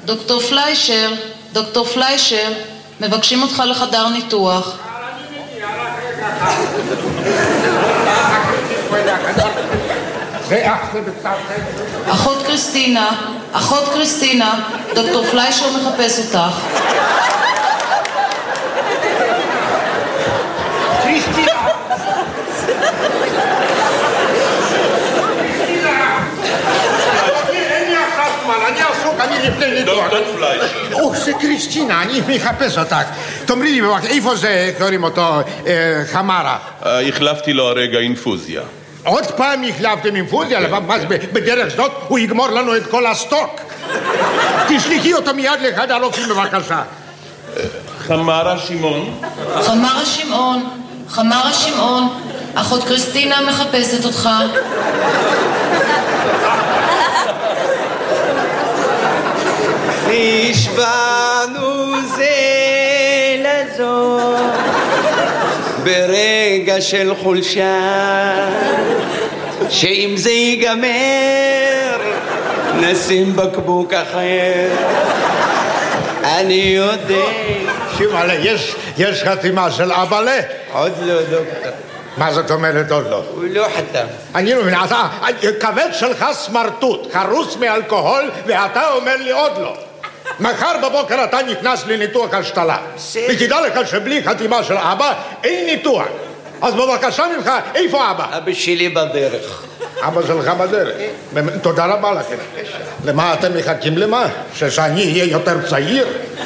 דוקטור פליישר, דוקטור פליישר, מבקשים אותך לחדר ניתוח. אחות קריסטינה, אחות קריסטינה, דוקטור פליישר מחפש אותך. קריסטינה! אין לי עכשיו זמן, אני עסוק, אני לפני ניתוח. דוקטור פליישר. זה קריסטינה, אני מחפש אותך. תאמרי לי בבקשה, איפה זה, קוראים אותו, חמרה? החלפתי לו הרגע אינפוזיה. עוד פעם החלפתם אינפוזיה? בדרך זאת הוא יגמור לנו את כל הסטוק. תשלחי אותו מיד לחדר הרופאים בבקשה. חמרה שמעון. חמרה שמעון, חמרה שמעון, אחות קריסטינה מחפשת אותך. נשבענו זה לזו ברגע של חולשה, שאם זה ייגמר נשים בקבוק אחר. אני יודע. שימאלה, יש חתימה של אבאלה? עוד לא, דוקטור. מה זאת אומרת עוד לא? הוא לא חתם. אני לא מבין, כבד שלך סמרטוט, חרוס מאלכוהול, ואתה אומר לי עוד לא. מחר בבוקר אתה נכנס לניתוח השתלה. ותדע לך שבלי חתימה של אבא אין ניתוח. אז בבקשה ממך, איפה אבא? אבא שלי בדרך. אבא שלך בדרך. תודה רבה לכם. למה אתם מחכים למה? שאני אהיה יותר צעיר?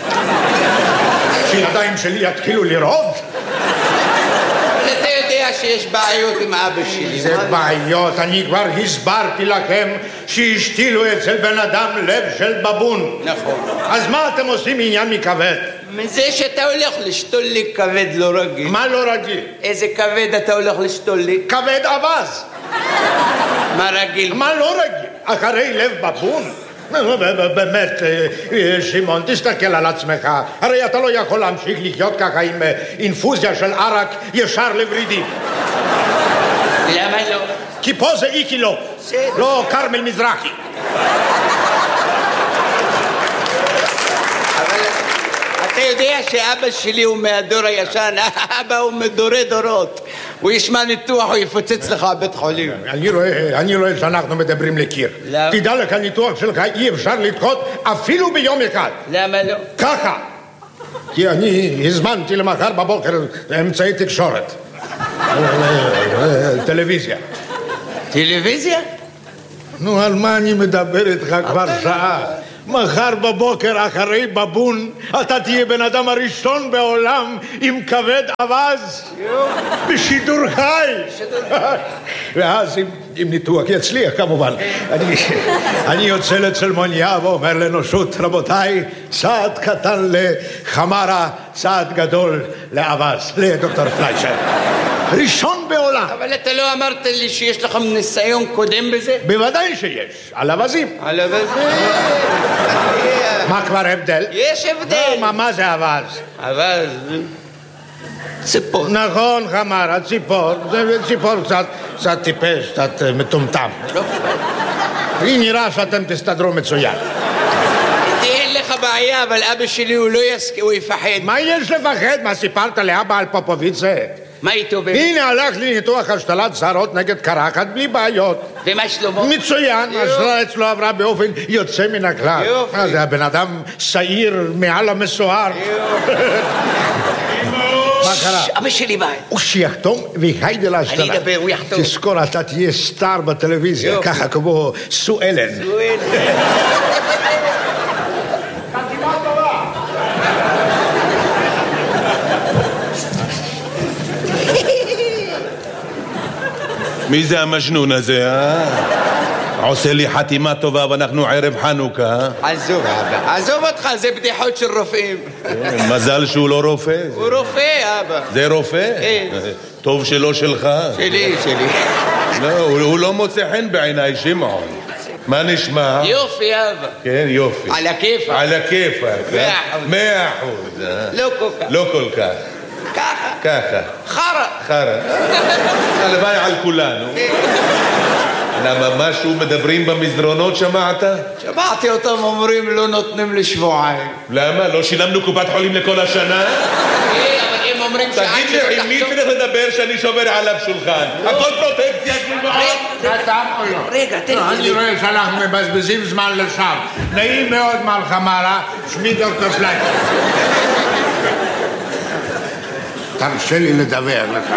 שידיים שלי יתחילו לרעוד? אתה יודע שיש בעיות עם אבא שלי. זה בעיות, אני כבר הסברתי לכם שהשתילו אצל בן אדם לב של בבון. נכון. אז מה אתם עושים עניין מכבד? מזה שאתה הולך לשתול לי כבד לא רגיל. מה לא רגיל? איזה כבד אתה הולך לשתול לי? כבד אבז. מה רגיל? מה לא רגיל? אחרי לב בבון? באמת, שמעון, תסתכל על עצמך. הרי אתה לא יכול להמשיך לחיות ככה עם אינפוזיה של ערק ישר לורידים. למה לא? כי פה זה איקילו, לא קרמל מזרחי. אבל אתה יודע שאבא שלי הוא מהדור הישן, אבא הוא מדורי דורות. הוא ישמע ניתוח, הוא יפוצץ לך בבית חולים. אני רואה שאנחנו מדברים לקיר. תדע לך, הניתוח שלך אי אפשר לדחות אפילו ביום אחד. למה לא? ככה. כי אני הזמנתי למחר בבוקר אמצעי תקשורת. טלוויזיה. טלוויזיה? נו, על מה אני מדבר איתך כבר שעה? מחר בבוקר אחרי בבון אתה תהיה בן אדם הראשון בעולם עם כבד אבז בשידור חי. ואז אם ניתוח יצליח כמובן אני יוצא לצלמוניה ואומר לאנושות, רבותיי, צעד קטן לחמרה, צעד גדול לאבז, לדוקטור פליישר, ראשון בעולם. אבל אתה לא אמרת לי שיש לך ניסיון קודם בזה? בוודאי שיש, על אבזים. על אבזים. מה כבר הבדל? יש הבדל. מה זה אבז? אבז ציפור. נכון, חמרה, ציפור. זה ציפור קצת טיפש, קצת מטומטם. לי נראה שאתם תסתדרו מצוין. אין לך בעיה, אבל אבא שלי הוא לא יסכים, הוא יפחד. מה יש לפחד? מה סיפרת לאבא על פופוביצה? מה איתו באמת? הנה הלך לי ניתוח השתלת שערות נגד קרחת בלי בעיות. ומה שלמה? מצוין, השתלה אצלו עברה באופן יוצא מן הכלל. יופי. זה הבן אדם שעיר מעל המסוער. מה קרה? אבא שלי בא. הוא שיחתום והיידה להשתלה. אני אדבר, הוא יחתום. תזכור, אתה תהיה סטאר בטלוויזיה, ככה כמו סו אלן. מי זה המג'נון הזה, עושה לי חתימה טובה ואנחנו ערב חנוכה. עזוב אבא, עזוב אותך, זה בדיחות של רופאים. מזל שהוא לא רופא. הוא רופא אבא. זה רופא? כן. טוב שלא שלך. שלי. לא, הוא לא מוצא חן בעיניי, שמעון. מה נשמע? יופי אבא. כן, יופי. על הכיפק. על הכיפק. 100%. 100%. לא כל כך. לא כל כך. ככה. ככה. חרא. חרא. הלוואי על כולנו. למה משהו מדברים במסדרונות שמעת? שמעתי אותם אומרים לא נותנים לי שבועיים. למה? לא שילמנו קופת חולים לכל השנה? אבל הם אומרים תגיד לי, עם מי צריך לדבר שאני שובר עליו שולחן? הכל פרוטקציה, רגע, תן לי. אני רואה שאנחנו מבזבזים זמן לשווא. נעים מאוד מר חמרה, שמי דוקטור פליישר. תרשה לי לדבר לך.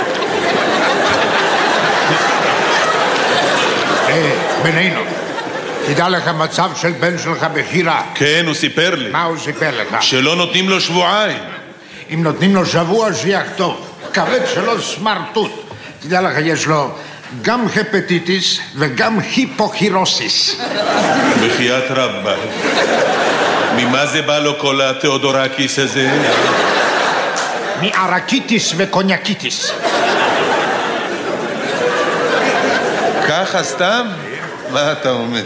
בינינו, תדע לך מצב של בן שלך בחירה. כן, הוא סיפר לי. מה הוא סיפר לך? שלא נותנים לו שבועיים. אם נותנים לו שבוע שיחתום. כבד שלו סמרטוט. תדע לך, יש לו גם הפטיטיס וגם היפוקריוסיס. בחיית רבה. ממה זה בא לו כל התיאודורקיס הזה? מערקיטיס וקוניאקיטיס. ככה סתם? מה אתה אומר?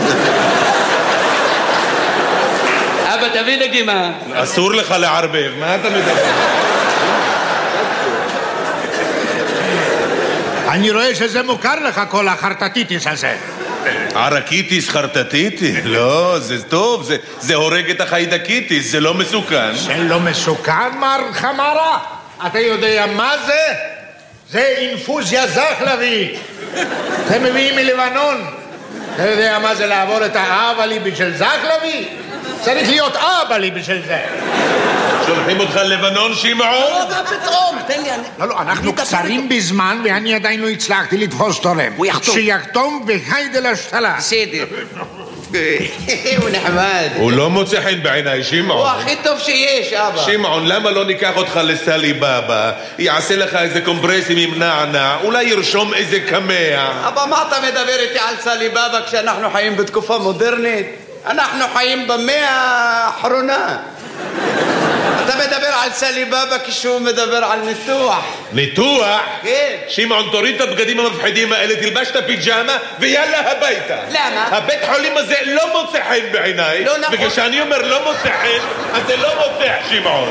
אבא, תביא נגימה. אסור לך לערבב, מה אתה מדבר? אני רואה שזה מוכר לך כל החרטטיטיס הזה. ערקיטיס, חרטטיטיס? לא, זה טוב, זה הורג את החיידקיטיס, זה לא מסוכן. זה לא מסוכן, מר חמרה? אתה יודע מה זה? זה אינפוזיה זחלבי. אתם מביאים מלבנון. אתה יודע מה זה לעבור את האבלי בשביל זחלבי? צריך להיות אבלי בשביל זה. שולחים אותך ללבנון, שמעון? מה פתאום? תן לי... לא, אנחנו קצרים בזמן ואני עדיין לא הצלחתי לתפוס תורם. הוא יחתום. שיחתום והיידה להשתלה. בסדר. הוא נחמד. הוא לא מוצא חן בעיניי, שמעון. הוא הכי טוב שיש, אבא. שמעון, למה לא ניקח אותך לסלי בבא? יעשה לך איזה קומפרסים עם נענע, אולי ירשום איזה קמע. אבא, מה אתה מדבר איתי על סלי בבא כשאנחנו חיים בתקופה מודרנית? אנחנו חיים במאה האחרונה. אתה מדבר על סלי בבא כשהוא מדבר על ניתוח. ניתוח? כן. שמעון, תוריד את הבגדים המפחידים האלה, תלבש את הפיג'מה ויאללה הביתה. למה? הבית חולים הזה לא מוצא חן בעיניי. לא נכון. וכשאני אומר לא מוצא חן, אז זה לא מוצא, שמעון.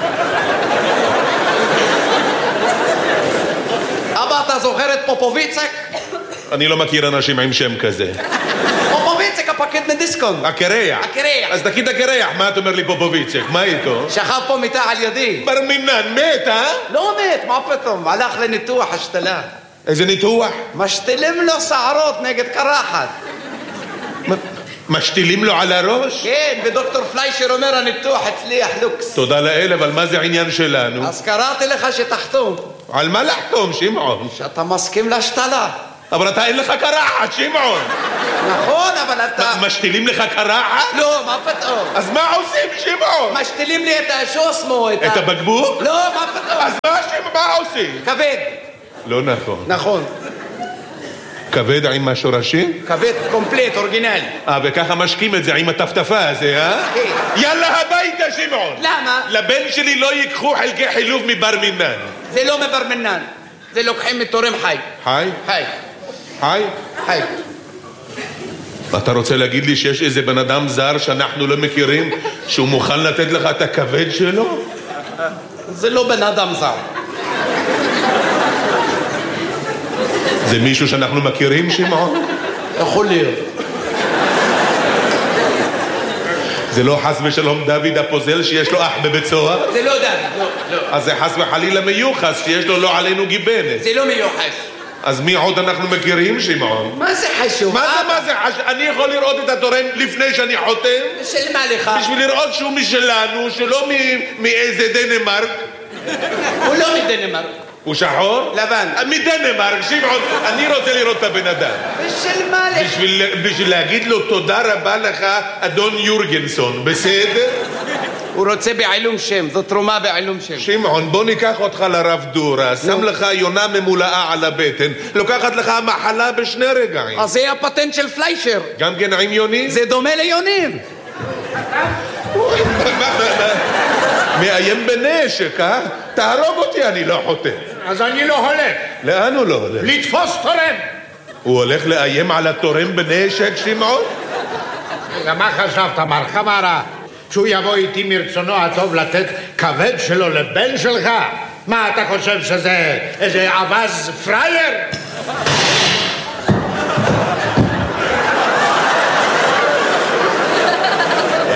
אבא, אתה זוכר את פופוביצק? אני לא מכיר אנשים עם שם כזה. פופוביצק, הפקיד מדיסקונט. הקרח. הקרח. אז תגיד הקרח, מה אתה אומר לי פופוביצק? מה איתו? שכב פה מיטה על ידי. בר מינן, מת, אה? לא מת, מה פתאום? הלך לניתוח השתלה. איזה ניתוח? משתילים לו שערות נגד קרחת. משתילים לו על הראש? כן, ודוקטור פליישר אומר הניתוח הצליח לוקס. תודה לאל, אבל מה זה העניין שלנו? אז קראתי לך שתחתום. על מה לחתום, שמעון? שאתה מסכים להשתלה. אבל אתה אין לך קרחת, שמעון. נכון, אבל אתה... משתילים לך קרחת? לא, מה פתאום? אז מה עושים, שמעון? משתילים לי את השוסמו, את הבקבוק? לא, מה פתאום? אז מה עושים? כבד. לא נכון. נכון. כבד עם השורשים? כבד קומפלט, אורגינלי. וככה משקים את זה עם הטפטפה הזה, אה? כן. יאללה הביתה, שמעון. למה? לבן שלי לא ייקחו חלקי חילוף מבר מינן. זה לא מבר מינן. זה לוקחים מתורם חי. חי? חי. חי? חי. אתה רוצה להגיד לי שיש איזה בן אדם זר שאנחנו לא מכירים שהוא מוכן לתת לך את הכבד שלו? זה לא בן אדם זר. זה מישהו שאנחנו מכירים, שמעון? יכול להיות. זה לא חס ושלום דוד הפוזל שיש לו אח בבית סוהר? זה לא דוד, לא. אז זה חס וחלילה מיוחס שיש לו לא עלינו גיבנת. זה לא מיוחס. אז מי עוד אנחנו מכירים, שמעון? מה זה חשוב? מה זה חשוב? אני יכול לראות את התורם לפני שאני חותם? של מה לך? בשביל לראות שהוא משלנו, שלא מאיזה דנמרק. הוא לא מדנמרק. הוא שחור? לבן. מדנמרק, שמעון, אני רוצה לראות את הבן אדם. בשביל מה לך? בשביל להגיד לו תודה רבה לך, אדון יורגנסון, בסדר? הוא רוצה בעילום שם, זו תרומה בעילום שם. שמעון, בוא ניקח אותך לרב דורה, שם לך יונה ממולאה על הבטן, לוקחת לך מחלה בשני רגעים. אז זה הפטנט של פליישר. גם כן עם יונים? זה דומה ליונים. מאיים בנשק, אה? תהרוג אותי, אני לא חותם. אז אני לא הולך. לאן הוא לא הולך? לתפוס תורם. הוא הולך לאיים על התורם בנשק, שמעון? מה חשבת, מר חמרה? שהוא יבוא איתי מרצונו הטוב לתת כבד שלו לבן שלך? מה, אתה חושב שזה איזה אבז פרייר?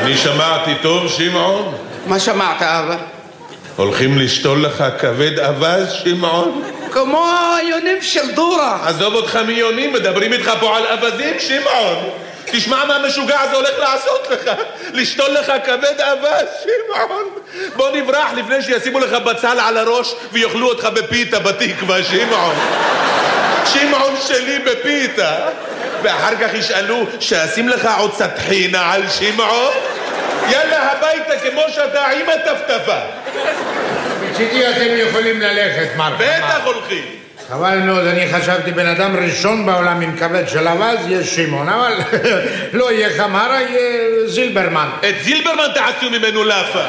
אני שמעתי טוב, שמעון? מה שמעת, אבא? הולכים לשתול לך כבד אבז, שמעון? כמו היונים של דורה. עזוב אותך מיונים, מדברים איתך פה על אבזים, שמעון. תשמע מה המשוגע הזה הולך לעשות לך. לשתול לך כבד אבז, שמעון. בוא נברח לפני שישימו לך בצל על הראש ויאכלו אותך בפיתה בתקווה, שמעון. שמעון שלי בפיתה. ואחר כך ישאלו שאשים לך עוד סטחינה על שמעון. יאללה הביתה כמו שאתה עם הטפטפה. מצידי אתם יכולים ללכת, מר חמארה. בטח הולכים. חבל מאוד, אני חשבתי בן אדם ראשון בעולם עם כבד של אבז יהיה שמעון, אבל לא יהיה חמארה, יהיה זילברמן. את זילברמן תעשו ממנו לאפה.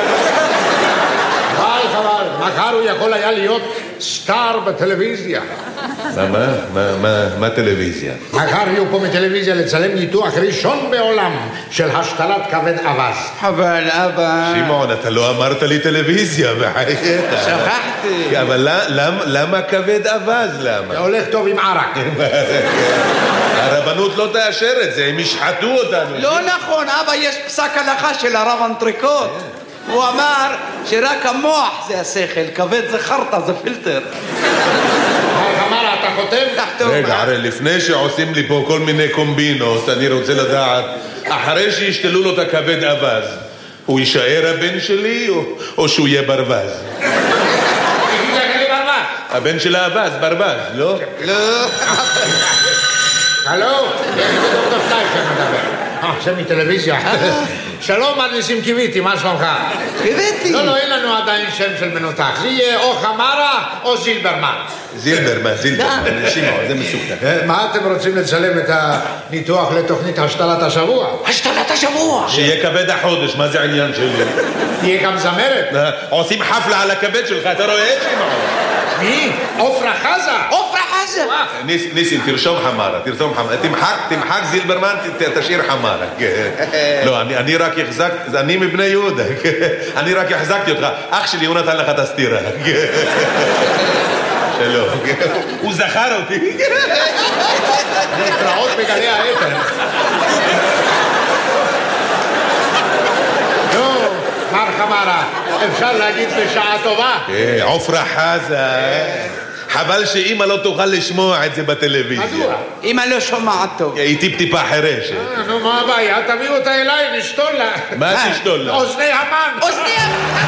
חבל, מחר הוא יכול היה להיות סטאר בטלוויזיה. מה טלוויזיה? מחר יהיו פה מטלוויזיה לצלם ניתוח ראשון בעולם של השתלת כבד אבז. אבל אבא... שמעון, אתה לא אמרת לי טלוויזיה, בחייך. שכחתי. אבל למה כבד אבז? למה? זה הולך טוב עם ערק. הרבנות לא תאשר את זה, הם ישחטו אותנו. לא נכון, אבא, יש פסק הלכה של הרב אנטריקוט. הוא אמר שרק המוח זה השכל, כבד זה חרטה, זה פילטר. מר חמארה, אתה חותם? רגע, הרי לפני שעושים לי פה כל מיני קומבינות, אני רוצה לדעת, אחרי שישתלו לו את הכבד אבז, הוא יישאר הבן שלי או שהוא יהיה ברווז? הבן של האבז, ברווז, לא? לא. הלו, זה דוקטור פליישר מדבר. זה מטלוויזיה. שלום, מר ניסים קיוויתי, מה שלומך? קיוויתי. לא, אין לנו עדיין שם של מנותח. זה יהיה או חמארה או זילברמן. זילברמן, שמעון, זה מסוכן. מה אתם רוצים לצלם את הניתוח לתוכנית השתלת השבוע? השתלת השבוע. שיהיה כבד החודש, מה זה העניין שלי? תהיה גם זמרת. עושים חפלה על הכבד שלך, אתה רואה, שמעון? מי? עופרה חזה. עופרה חזה. ניסים, תרשום חמארה, תמחק זילברמן, תשאיר חמארה. לא, אני רק החזקתי, אני מבני יהודה, אני רק החזקתי אותך. אח שלי, הוא נתן לך את הסתירה. שלום. הוא זכר אותי. נקראות בגלי האתר. נו, מר חמארה, אפשר להגיד בשעה טובה? עופרה חזה. חבל שאמא לא תוכל לשמוע את זה בטלוויזיה. מדוע? אמא לא שומעת טוב. היא טיפ-טיפה חירשת. נו, מה הבעיה? תביאו אותה אליי, נשתול לה. מה תשתול לה? אוזני המן. אוזני המן.